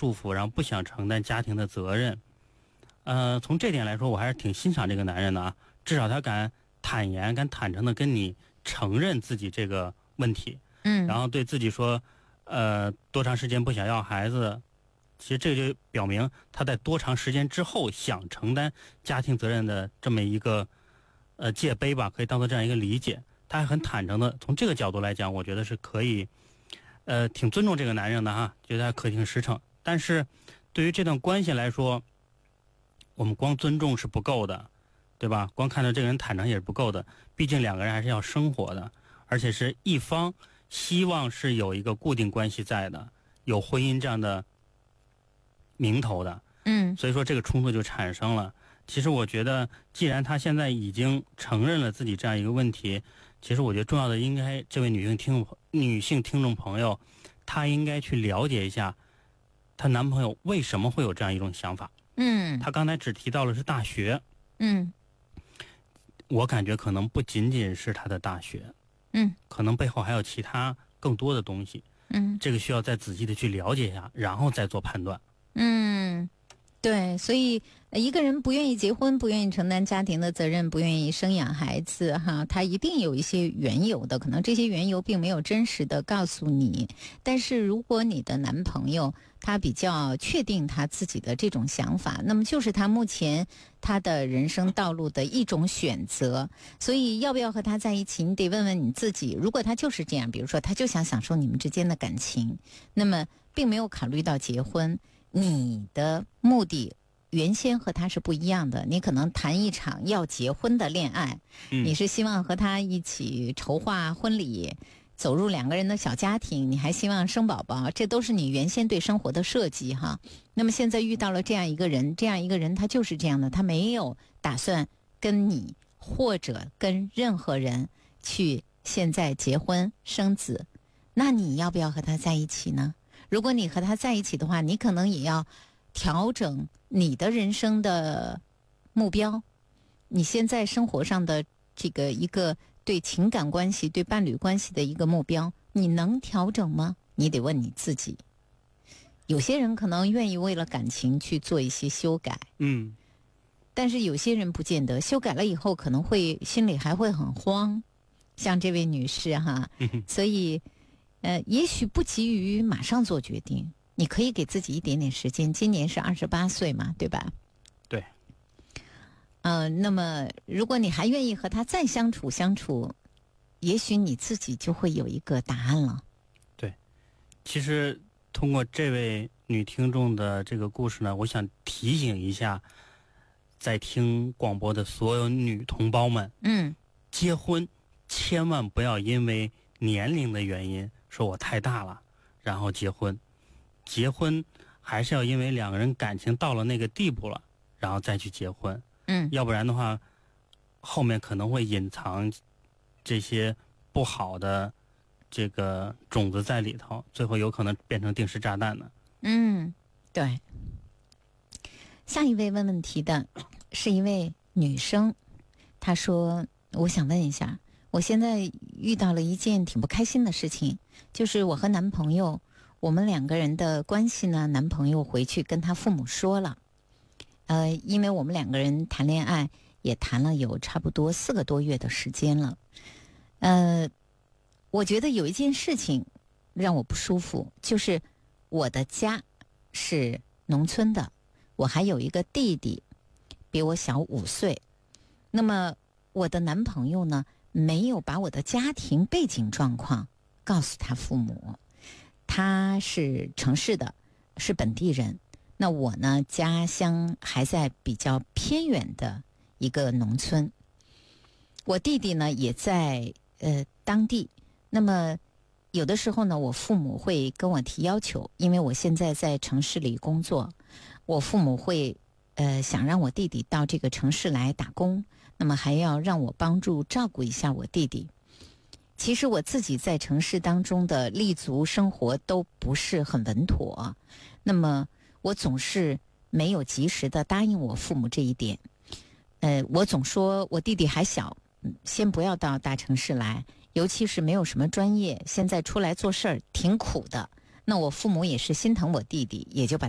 束缚，然后不想承担家庭的责任。从这点来说，我还是挺欣赏这个男人的啊，至少他敢坦言、敢坦诚的跟你承认自己这个问题，然后对自己说，多长时间不想要孩子，其实这就表明他在多长时间之后想承担家庭责任的这么一个界碑吧，可以当做这样一个理解。他还很坦诚的，从这个角度来讲，我觉得是可以，挺尊重这个男人的哈，觉得他可挺实诚。但是对于这段关系来说，我们光尊重是不够的，对吧？光看到这个人坦诚也是不够的，毕竟两个人还是要生活的，而且是一方希望是有一个固定关系在的，有婚姻这样的名头的。所以说这个冲突就产生了。其实我觉得，既然他现在已经承认了自己这样一个问题，其实我觉得重要的应该这位女性听众朋友，她应该去了解一下她男朋友为什么会有这样一种想法。她刚才只提到了是大学。我感觉可能不仅仅是她的大学，可能背后还有其他更多的东西。这个需要再仔细的去了解一下，然后再做判断。 对，所以一个人不愿意结婚，不愿意承担家庭的责任，不愿意生养孩子哈，他一定有一些缘由的，可能这些缘由并没有真实的告诉你。但是如果你的男朋友他比较确定他自己的这种想法，那么就是他目前他的人生道路的一种选择。所以要不要和他在一起，你得问问你自己。如果他就是这样，比如说他就想享受你们之间的感情，那么并没有考虑到结婚，你的目的原先和他是不一样的，你可能谈一场要结婚的恋爱，你是希望和他一起筹划婚礼，走入两个人的小家庭，你还希望生宝宝，这都是你原先对生活的设计哈。那么现在遇到了这样一个人，他就是这样的，他没有打算跟你或者跟任何人去现在结婚生子，那你要不要和他在一起呢？如果你和他在一起的话，你可能也要调整你的人生的目标，你现在生活上的这个一个对情感关系、对伴侣关系的一个目标，你能调整吗？你得问你自己。有些人可能愿意为了感情去做一些修改，但是有些人不见得，修改了以后可能会心里还会很慌，像这位女士哈，所以也许不急于马上做决定，你可以给自己一点点时间。今年是28岁嘛，对吧？ 对。 那么如果你还愿意和他再相处，也许你自己就会有一个答案了。 对，其实通过这位女听众的这个故事呢，我想提醒一下在听广播的所有女同胞们，结婚千万不要因为年龄的原因说我太大了然后结婚还是要因为两个人感情到了那个地步了然后再去结婚，要不然的话后面可能会隐藏这些不好的这个种子在里头，最后有可能变成定时炸弹呢。 对。下一位问问题的是一位女生，她说我想问一下，我现在遇到了一件挺不开心的事情，就是我和男朋友，我们两个人的关系呢，男朋友回去跟他父母说了，因为我们两个人谈恋爱也谈了有差不多4个多月的时间了，我觉得有一件事情让我不舒服，就是我的家是农村的，我还有一个弟弟比我小5岁，那么我的男朋友呢没有把我的家庭背景状况告诉他父母，他是城市的，是本地人，那我呢家乡还在比较偏远的一个农村，我弟弟呢也在当地，那么有的时候呢我父母会跟我提要求，因为我现在在城市里工作，我父母会想让我弟弟到这个城市来打工，那么还要让我帮助照顾一下我弟弟。其实我自己在城市当中的立足生活都不是很稳妥，那么我总是没有及时的答应我父母这一点。我总说我弟弟还小，先不要到大城市来，尤其是没有什么专业，现在出来做事儿挺苦的。那我父母也是心疼我弟弟，也就把